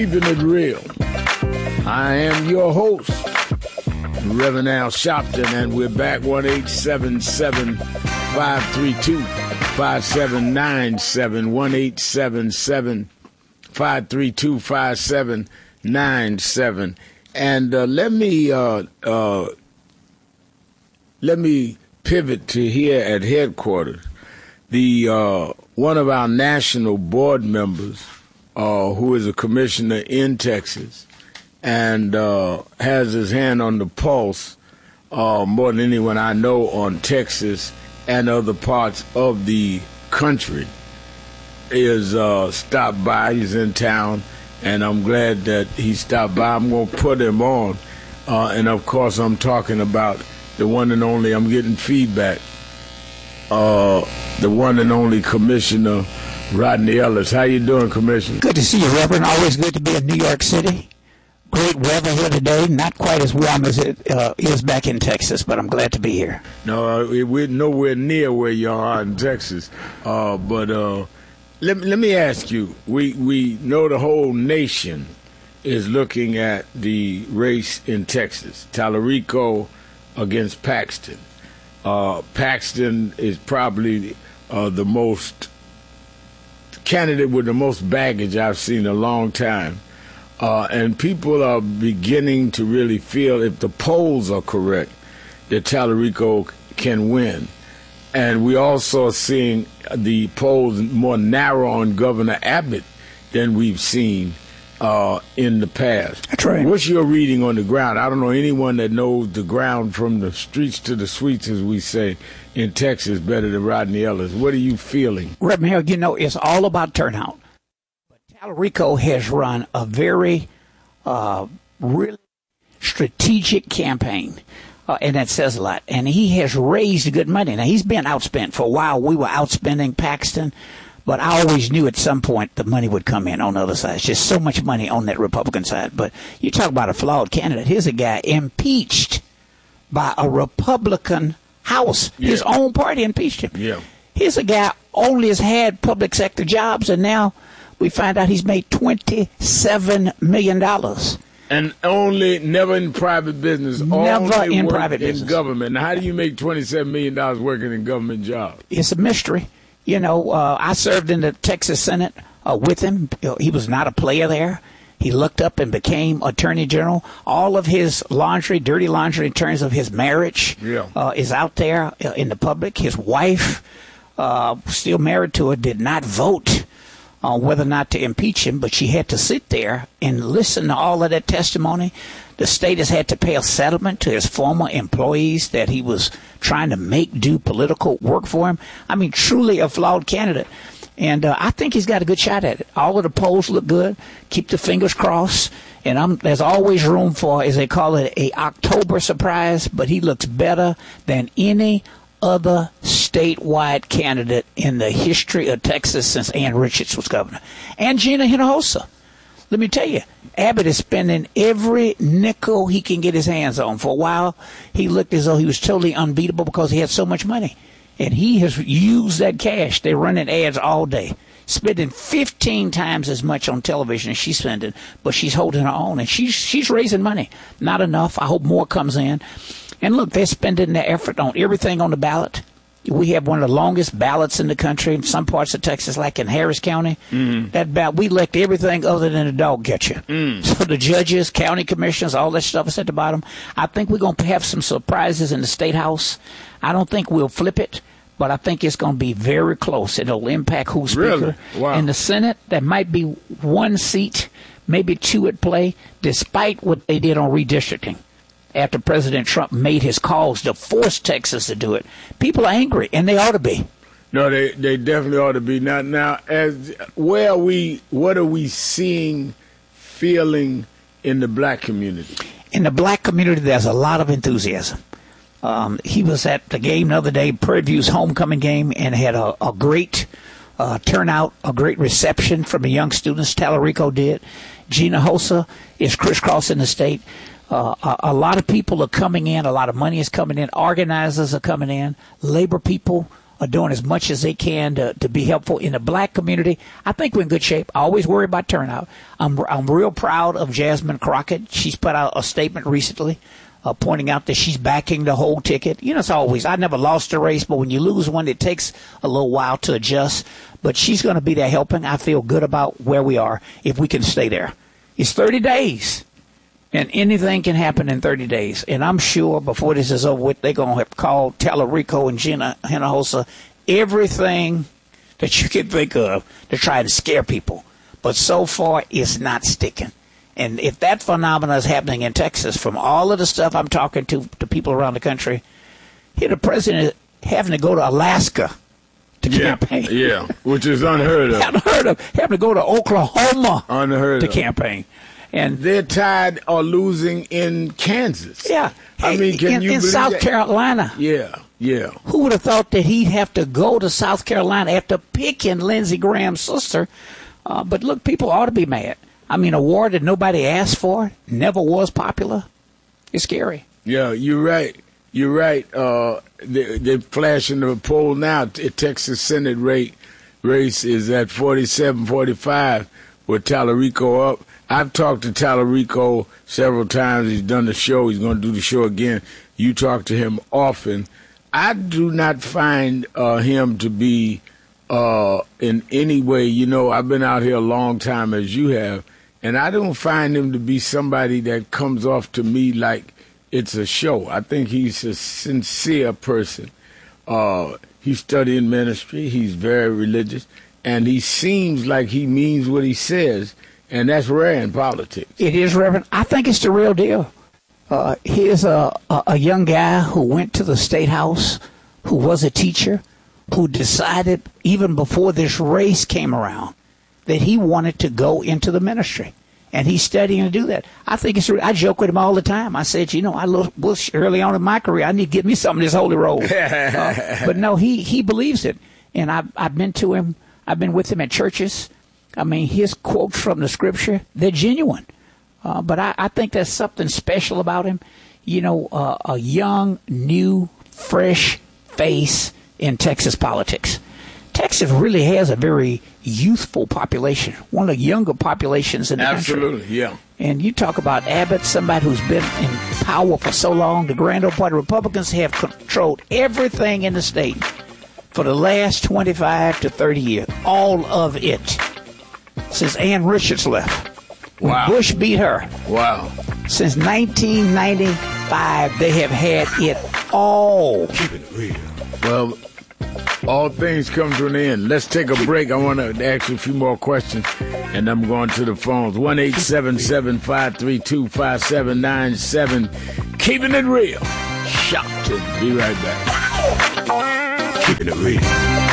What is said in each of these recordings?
Keeping it real. I am your host, Reverend Al Sharpton, and we're back 1-877-532-5797, 1-877-532-5797. And let me pivot to here at headquarters. One of our national board members, who is a commissioner in Texas, and has his hand on the pulse more than anyone I know on Texas and other parts of the country, is stopped by. He's in town, and I'm glad that he stopped by. I'm going to put him on, and of course I'm talking about the one and only, I'm getting feedback, the one and only Commissioner Rodney Ellis. How you doing, Commissioner? Good to see you, Reverend. Always good to be in New York City. Great weather here today. Not quite as warm as it is back in Texas, but I'm glad to be here. No, we're nowhere near where you are in Texas. But let me ask you, we know the whole nation is looking at the race in Texas, Tallarico against Paxton. Paxton is probably the most candidate with the most baggage I've seen in a long time. And people are beginning to really feel, if the polls are correct, that Tallarico can win. And we also are seeing the polls more narrow on Governor Abbott than we've seen in the past. That's right. What's your reading on the ground? I don't know anyone that knows the ground from the streets to the suites, as we say, in Texas better than Rodney Ellis. What are you feeling? Reverend Hill, it's all about turnout. But Tallarico has run a very really strategic campaign, and that says a lot. And he has raised good money. Now, he's been outspent. For a while, we were outspending Paxton, but I always knew at some point the money would come in on the other side. It's just so much money on that Republican side. But you talk about a flawed candidate. Here's a guy impeached by a Republican House. Yeah. His own party impeached him. Yeah. Here's a guy only has had public sector jobs, and now we find out he's made $27 million. And never in private business. Never in private business. In government. Now, how do you make $27 million working in government jobs? It's a mystery. I served in the Texas Senate with him. He was not a player there. He looked up and became Attorney General. All of his laundry, dirty laundry in terms of his marriage, is out there in the public. His wife, still married to her, did not vote on whether or not to impeach him, but she had to sit there and listen to all of that testimony. The state has had to pay a settlement to his former employees that he was trying to make do political work for him. I mean, truly a flawed candidate. And I think he's got a good shot at it. All of the polls look good. Keep the fingers crossed. And there's always room for, as they call it, a October surprise. But he looks better than any other statewide candidate in the history of Texas since Ann Richards was governor. And Gina Hinojosa. Let me tell you, Abbott is spending every nickel he can get his hands on. For a while, he looked as though he was totally unbeatable because he had so much money. And he has used that cash. They're running ads all day, spending 15 times as much on television as she's spending, but she's holding her own. And she's raising money. Not enough. I hope more comes in. And look, they're spending their effort on everything on the ballot. We have one of the longest ballots in the country in some parts of Texas, like in Harris County. That ballot, we elect everything other than a dog catcher. So the judges, county commissioners, all that stuff is at the bottom. I think we're going to have some surprises in the State House. I don't think we'll flip it, but I think it's going to be very close. It'll impact who's speaker. Really? Wow. In the Senate, there might be one seat, maybe two at play, despite what they did on redistricting. After President Trump made his calls to force Texas to do it. People are angry, and they ought to be. No, they definitely ought to be. Now, what are we seeing, feeling in the black community? In the black community, there's a lot of enthusiasm. He was at the game the other day, Prairie View's homecoming game, and had a great turnout, a great reception from the young students. Tallarico did. Gina Hinojosa is crisscrossing the state. A lot of people are coming in. A lot of money is coming in. Organizers are coming in. Labor people are doing as much as they can to be helpful. In the black community, I think we're in good shape. I always worry about turnout. I'm real proud of Jasmine Crockett. She's put out a statement recently pointing out that she's backing the whole ticket. You know, it's always, I never lost a race, but when you lose one, it takes a little while to adjust. But she's going to be there helping. I feel good about where we are if we can stay there. It's 30 days, and anything can happen in 30 days. And I'm sure before this is over with, they're going to have called Tallarico and Gina Hinojosa everything that you can think of to try to scare people. But so far, it's not sticking. And if that phenomenon is happening in Texas, from all of the stuff I'm talking to people around the country, here the president is having to go to Alaska to campaign. Yeah, which is unheard of. Unheard of. Having to go to Oklahoma to campaign. And they're tied or losing in Kansas. Yeah. I mean, can you in believe South that? Carolina. Yeah. Who would have thought that he'd have to go to South Carolina after picking Lindsey Graham's sister? But look, people ought to be mad. I mean, a war that nobody asked for, never was popular. It's scary. Yeah, you're right. You're right. They're flashing the poll now. Texas Senate race is at 47-45 with Tallarico up. I've talked to Tallarico several times. He's done the show. He's going to do the show again. You talk to him often. I do not find him to be in any way, you know, I've been out here a long time as you have, and I don't find him to be somebody that comes off to me like it's a show. I think he's a sincere person. He's studying ministry. He's very religious, and he seems like he means what he says, and that's rare in politics. It is, Reverend. I think it's the real deal. Here's a young guy who went to the State House, who was a teacher, who decided even before this race came around that he wanted to go into the ministry. And he's studying to do that. I think it's. I joke with him all the time. I said, you know, I look Bush early on in my career. I need to get me some of this holy roll. But no, he believes it. And I've been to him. I've been with him at churches. I mean, his quotes from the scripture, they're genuine. But I think there's something special about him. You know, a young, new, fresh face in Texas politics. Texas really has a very youthful population, one of the younger populations in the country. Absolutely, yeah. And you talk about Abbott, somebody who's been in power for so long. The Grand Old Party Republicans have controlled everything in the state for the last 25 to 30 years, all of it, since Ann Richards left. When Bush beat her. Wow. Since 1995, they have had it all. Keep it real. Well, all things come to an end. Let's take a break. I want to ask you a few more questions, and I'm going to the phones. 1-877-532-5797. Keeping it real. Shout to be right back. Keeping it real.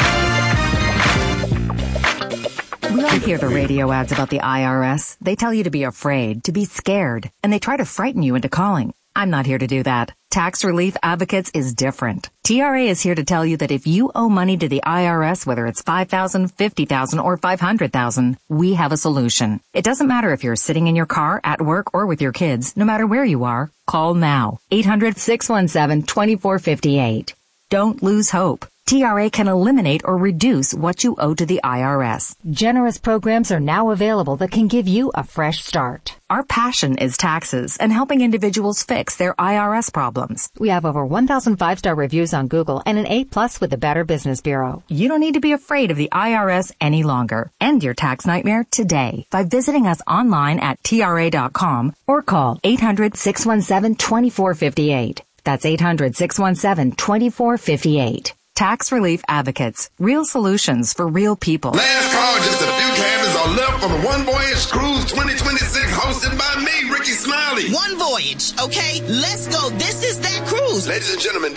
We all hear the radio ads about the IRS. They tell you to be afraid, to be scared, and they try to frighten you into calling. I'm not here to do that. Tax Relief Advocates is different. TRA is here to tell you that if you owe money to the IRS, whether it's $5,000, $50,000, or $500,000, we have a solution. It doesn't matter if you're sitting in your car, at work, or with your kids. No matter where you are, call now. 800-617-2458. Don't lose hope. TRA can eliminate or reduce what you owe to the IRS. Generous programs are now available that can give you a fresh start. Our passion is taxes and helping individuals fix their IRS problems. We have over 1,000 5-star reviews on Google and an A+ with the Better Business Bureau. You don't need to be afraid of the IRS any longer. End your tax nightmare today by visiting us online at TRA.com or call 800-617-2458. That's 800-617-2458. Tax Relief Advocates. Real solutions for real people. Last call, just a few cabins are left for the One Voyage Cruise 2026, hosted by me, Ricky Smiley. One Voyage, okay? Let's go. This is that cruise. Ladies and gentlemen,